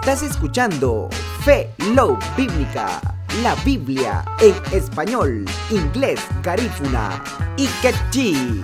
Estás escuchando Fe Love Bíblica, la Biblia en español, inglés, garífuna y quechí.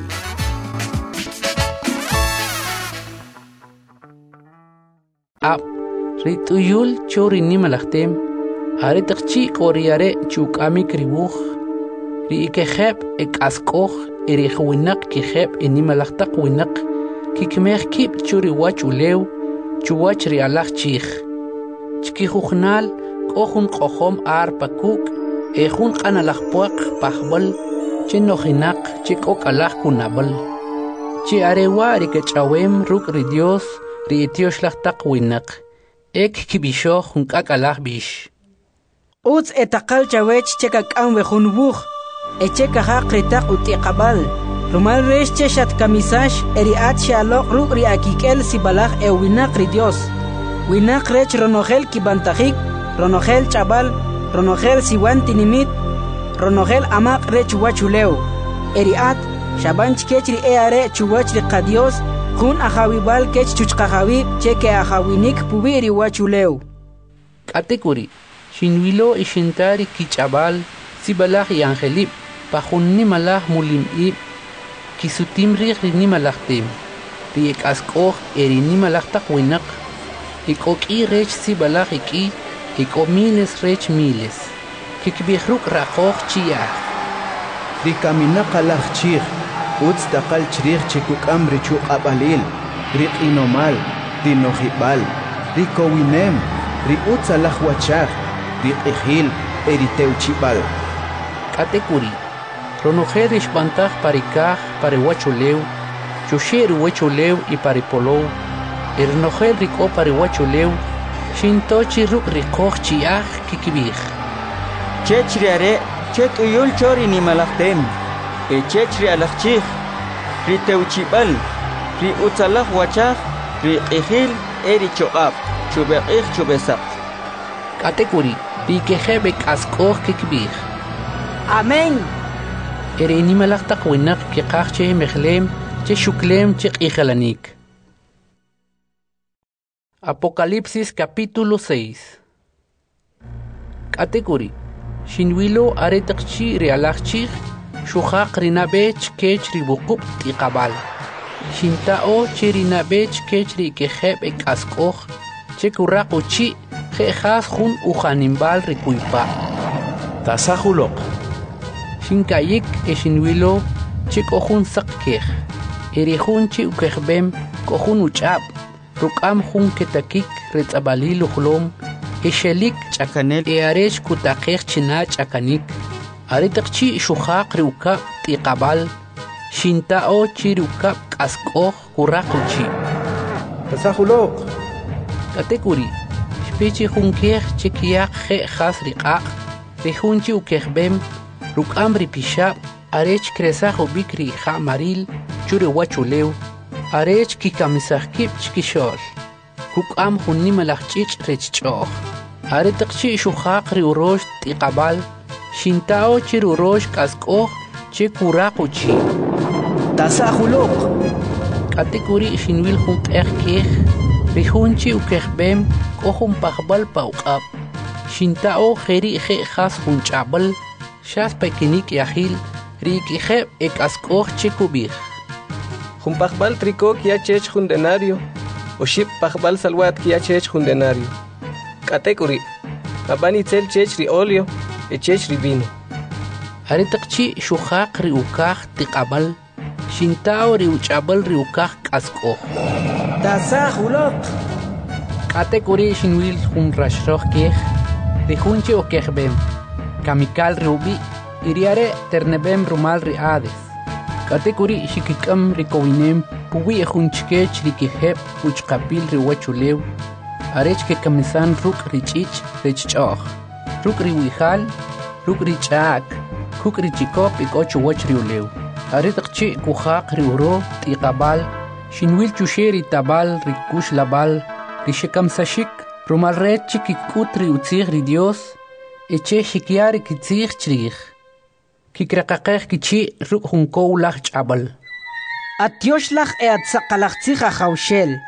Rituyul chorini malachtem, aritachchi koriare chukami kribuch, riikeheb ek askoch, erihwinak kiheb inimalachtak winak, kikmeh kip churi wachulew, chuwach rialach chich. Chkihuchnal, kohun kohom pakuk, ehun kanalachpuak pahbal, chenohinak, chikokalach kunabal. Chi arewa rikechawem ruk ridios, riitioslachtak winak. Ek kibisho hunkakalach bish. Uts etakal chawech chekak anwe hunbuch, echeka hakritak utiqabal. Rumal resh cheshat kamisash eriat shalok ruk riakikel sibalach winak ridios. Winak rech ronogel kibantajik, ronogel chabal, ronogel siwantinimit, ronogel amak rech wachuleo. Eriat, shabanch kechri eare chuwachri qadios, kun ajawibal kech chuchqajawi cheke ajawinik pubiri wachuleo. Katekuri, shinwilo ishintari kichabal, sibalach y angelip, pajunni malach mulimib, kisutim rini malachtim, riek askoch erini malachtak winak, Ikoki rech sibalach iko miles rech miles. Kikbihruk rakoch chiach. Rikamina kalach chich. Uts takal chrich chikuk amri chuk abalil. Rik inomal. Dinohibal. Riko winem. Ri uts alach wachach. Rik ihil. Eriteu chibal. Katekuri. Ronojer ishbantach parikach pariwachuleu. Chusher wachuleu y paripolou. Ernogel rico pariwachuleu, shintochi ruk rikoch chiach kikibich. Chechriare, chetuyul chori ni malachtem, chechri alachchich, riteuchibal, ri utzalach wachach, ri ihil eri choab, chubeich chubesap. Katekuri, ri kehebek askoch kikibich. Amén. Eri ni malachtak winak kikach che mechlem, che shuklem che ichalanik. Apocalipsis capítulo 6. Katekuri, shinwilo aretakchi realachchi, shuhaq rinabech kech ribukup tiqabal. Shintao chirinabech kech rikeheb ek askoch, chekurakuchi, jejas hun uhanimbal rikuipa. Tasahulok. Shinkayik e shinwilo, chikohun sakkech, erihun chi ukehbem, kohun uchab. Rukam hun ketakik retzabalil uhlom, eshelik chakanel earech kutakech china chakanik, aretakchi shuhaq riuka tiqabal, shintao chiruka kaskoh kurakuchi. Tasahulok. Katekuri, shpechi hun kech chekiak je has riqaq, rehunchi ukehbem, rukam ripisha, arech kresajo bikri ha maril, chure wachuleu, Arech kikamisahkip chkishol. Kukam hunni malachchich rechchoch. Aretakchi shuhaq riurosh tiqabal. Shintao chirurosh kaskoch chekurakuchi. Tasahulok. Katekuri shinwil hun kech. Rihunchi ukechbem kohun pahbal pauqab. Shintao jeri has hun chabal. Shas pekinik yahil. Rikiheb ek askoch chekubich. Jumpajbal tricó que chech jundenario, o ship pajbal salwat que chech jundenario. Katekuri, abanitzel chech ri olio, e chech ri vino. Aretakchi shuhaq riukach tiqabal, shintao riuchabal riukach kasko. Tasahulok. Katekuri shinwil hun rashroch kech, rihunchi o kechbem, kamikal riubi, iriare ternebem rumal riades. Katekuri shikikam rikowinem puwi ehunchkech rikiheb uchqapil riwachuleu arech ke kamisan ruk richich richchoch ruk riwihal ruk richak kuk richikop ikochu wachriuleu aretaqchi kuhaq riuro tiqabal shinwil chusheri tabal rikush labal rishikam sashik rumal rech kikut riutzig ridios eche shikiari kitzig chrich Kikrakakech kichi ruk hunko lach chabal. Atiosh lach e atsaqalachtzich a chaushel.